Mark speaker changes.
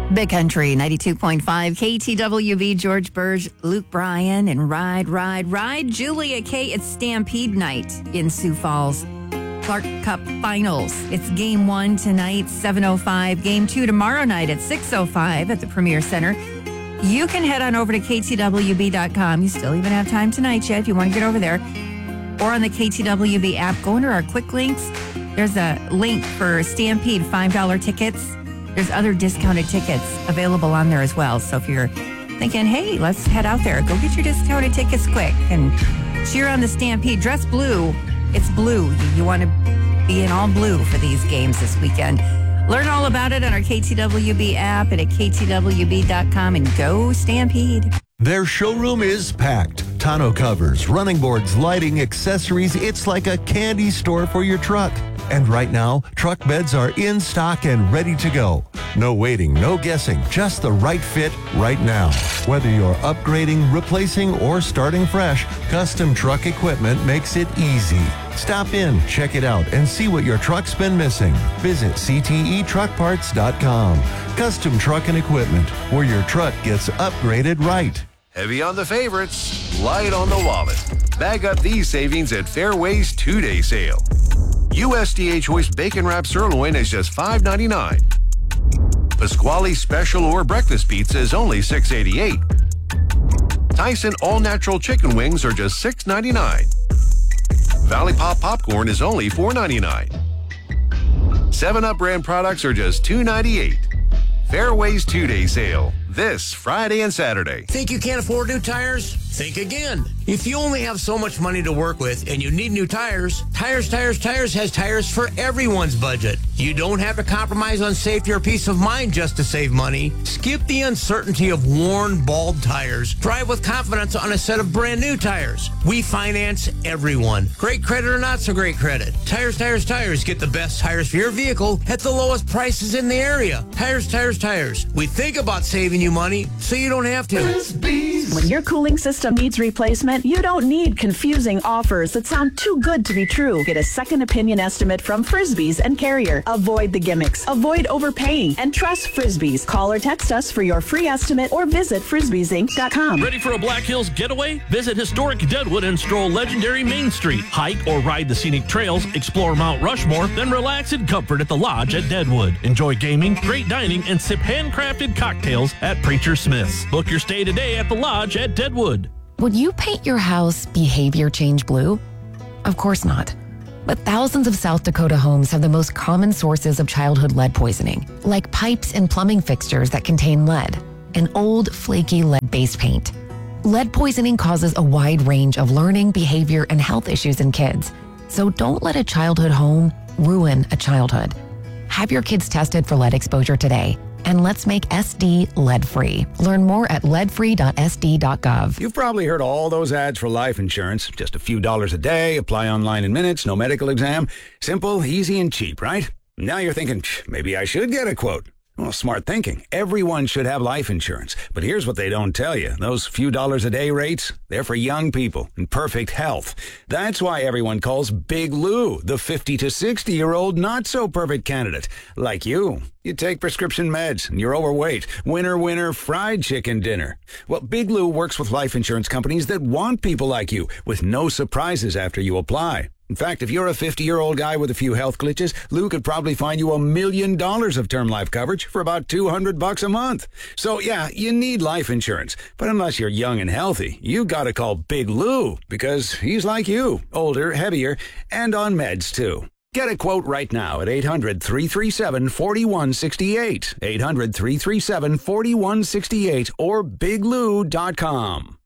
Speaker 1: Big Country 92.5 KTWV, George Burge, Luke Bryan, and Ride. Julia K. It's Stampede night in Sioux Falls. Clark Cup Finals. It's game 1 tonight, 7:05. Game 2 tomorrow night at 6:05 at the Premier Center. You can head on over to ktwb.com. You still even have time tonight yet if you want to get over there. Or on the KTWB app, go under our quick links. There's a link for Stampede $5 tickets. There's other discounted tickets available on there as well. So if you're thinking, hey, let's head out there, go get your discounted tickets quick and cheer on the Stampede. Dress blue. It's blue. You want to be in all blue for these games this weekend. Learn all about it on our KTWB app and at ktwb.com, and go Stampede.
Speaker 2: Their showroom is packed. Tonneau covers, running boards, lighting, accessories. It's like a candy store for your truck. And right now, truck beds are in stock and ready to go. No waiting, no guessing, just the right fit right now. Whether you're upgrading, replacing, or starting fresh, Custom Truck Equipment makes it easy. Stop in, check it out, and see what your truck's been missing. Visit ctetruckparts.com. Custom Truck and Equipment, where your truck gets upgraded right.
Speaker 3: Heavy on the favorites, light on the wallet. Bag up these savings at Fairway's 2-day sale. USDA Choice Bacon Wrap Sirloin is just $5.99. Pasquale Special or Breakfast Pizza is only $6.88. Tyson All Natural Chicken Wings are just $6.99. Valley Pop Popcorn is only $4.99. 7-Up brand products are just $2.98. Fairway's 2-day sale, this Friday and Saturday.
Speaker 4: Think you can't afford new tires? Think again. If you only have so much money to work with and you need new tires, Tires has tires for everyone's budget. You don't have to compromise on safety or peace of mind just to save money. Skip the uncertainty of worn, bald tires. Drive with confidence on a set of brand new tires. We finance everyone. Great credit or not so great credit. Tires. Get the best tires for your vehicle at the lowest prices in the area. Tires. We think about saving you money so you don't have to.
Speaker 5: When your cooling system needs replacement, you don't need confusing offers that sound too good to be true. Get a second opinion estimate from Frisbee's and Carrier. Avoid the gimmicks, avoid overpaying, and trust Frisbee's. Call or text us for your free estimate or visit frisbeesinc.com.
Speaker 6: Ready for a Black Hills getaway? Visit historic Deadwood and stroll legendary Main Street. Hike or ride the scenic trails, explore Mount Rushmore, then relax in comfort at the Lodge at Deadwood. Enjoy gaming, great dining, and sip handcrafted cocktails at Preacher Smith's. Book your stay today at the Lodge at Deadwood.
Speaker 7: Would you paint your house behavior change blue? Of course not. But thousands of South Dakota homes have the most common sources of childhood lead poisoning, like pipes and plumbing fixtures that contain lead, and old, flaky lead-based paint. Lead poisoning causes a wide range of learning, behavior, and health issues in kids. So don't let a childhood home ruin a childhood. Have your kids tested for lead exposure today. And let's make SD lead-free. Learn more at leadfree.sd.gov.
Speaker 8: You've probably heard all those ads for life insurance. Just a few dollars a day, apply online in minutes, no medical exam. Simple, easy, and cheap, right? Now you're thinking, maybe I should get a quote. Well, smart thinking. Everyone should have life insurance. But here's what they don't tell you. Those few dollars a day rates, they're for young people in perfect health. That's why everyone calls Big Lou the 50 to 60-year-old not-so-perfect candidate. Like you. You take prescription meds and you're overweight. Winner, fried chicken dinner. Well, Big Lou works with life insurance companies that want people like you with no surprises after you apply. In fact, if you're a 50-year-old guy with a few health glitches, Lou could probably find you $1 million of term life coverage for about $200 a month. So yeah, you need life insurance. But unless you're young and healthy, you gotta call Big Lou because he's like you, older, heavier, and on meds too. Get a quote right now at 800-337-4168, 800-337-4168, or biglou.com.